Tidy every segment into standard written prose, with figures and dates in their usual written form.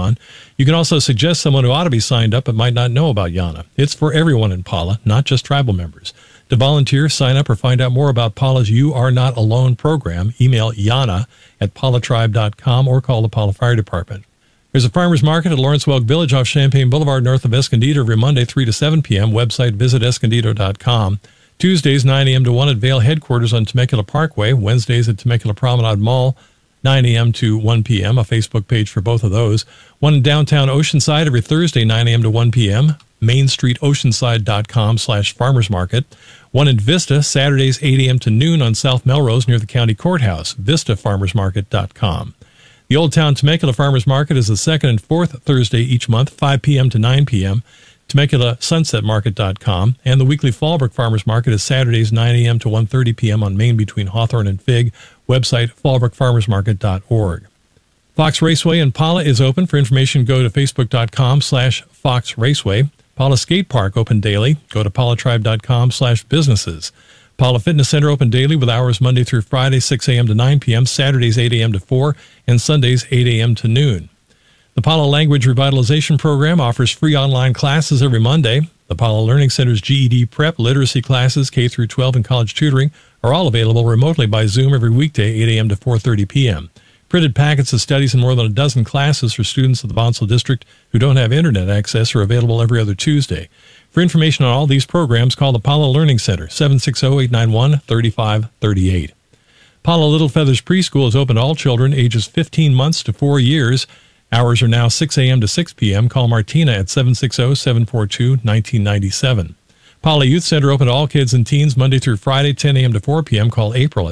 on. You can also suggest someone who ought to be signed up but might not know about Yana. It's for everyone in Pala, not just tribal members. To volunteer, sign up, or find out more about Pala's You Are Not Alone program, email yana@palatribe.com or call the Pala Fire Department. There's a farmer's market at Lawrence Welk Village off Champaign Boulevard north of Escondido every Monday 3 to 7 p.m. Website visitescondido.com. Tuesdays 9 a.m. to 1 at Vail headquarters on Temecula Parkway. Wednesdays at Temecula Promenade Mall 9 a.m. to 1 p.m. A Facebook page for both of those. One in downtown Oceanside every Thursday 9 a.m. to 1 p.m. mainstreetoceanside.com/farmers market. One in Vista Saturdays 8 a.m. to noon on South Melrose near the county courthouse. vistafarmersmarket.com. The Old Town Temecula Farmers Market is the second and fourth Thursday each month, 5 p.m. to 9 p.m. TemeculaSunsetMarket.com. And the weekly Fallbrook Farmers Market is Saturdays 9 a.m. to 1:30 p.m. on Main between Hawthorne and Fig. Website fallbrookfarmersmarket.org. Fox Raceway in Pala is open. For information, go to facebook.com/Fox Raceway. Pala Skate Park open daily. Go to palatribe.com/businesses. Pala Fitness Center open daily with hours Monday through Friday, 6 a.m. to 9 p.m., Saturdays 8 a.m. to 4, and Sundays 8 a.m. to noon. The Pala Language Revitalization Program offers free online classes every Monday. The Pala Learning Center's GED prep, literacy classes, K through 12, and college tutoring are all available remotely by Zoom every weekday, 8 a.m. to 4:30 p.m. Printed packets of studies in more than a dozen classes for students of the Bonsall District who don't have internet access are available every other Tuesday. For information on all these programs, call the Pala Learning Center, 760-891-3538. Pala Little Feathers Preschool is open to all children ages 15 months to 4 years. Hours are now 6 a.m. to 6 p.m. Call Martina at 760-742-1997. Pala Youth Center open to all kids and teens Monday through Friday, 10 a.m. to 4 p.m. Call April at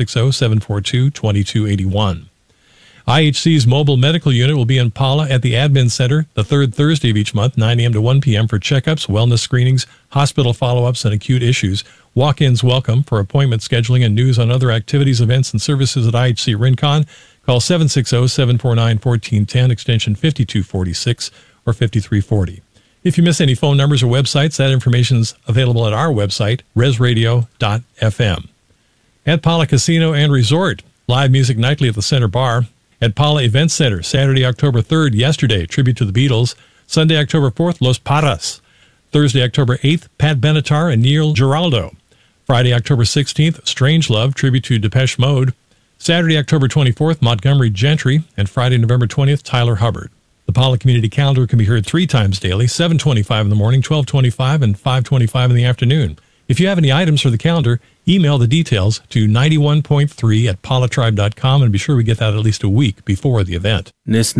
760-742-2281. IHC's mobile medical unit will be in Pala at the Admin Center the third Thursday of each month, 9 a.m. to 1 p.m. for checkups, wellness screenings, hospital follow-ups, and acute issues. Walk-ins welcome. For appointment scheduling and news on other activities, events, and services at IHC Rincon, call 760-749-1410, extension 5246 or 5340. If you miss any phone numbers or websites, that information is available at our website, resradio.fm. At Pala Casino and Resort, live music nightly at the Center Bar. At Pala Event Center, Saturday, October 3rd, Yesterday, tribute to the Beatles. Sunday, October 4th, Los Paras. Thursday, October 8th, Pat Benatar and Neil Giraldo. Friday, October 16th, Strangelove, tribute to Depeche Mode. Saturday, October 24th, Montgomery Gentry. And Friday, November 20th, Tyler Hubbard. The Pala Community Calendar can be heard 3 times daily, 7:25 in the morning, 12:25, and 5:25 in the afternoon. If you have any items for the calendar, email the details to 91.3@palatribe.com and be sure we get that at least a week before the event.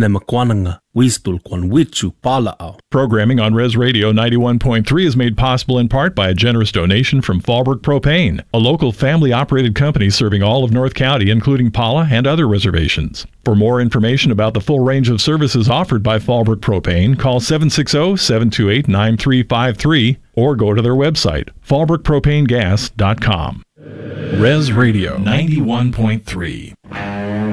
Programming on Res Radio 91.3 is made possible in part by a generous donation from Fallbrook Propane, a local family-operated company serving all of North County, including Pala and other reservations. For more information about the full range of services offered by Fallbrook Propane, call 760-728-9353 or go to their website, fallbrookpropanegas.com. Res Radio 91.3.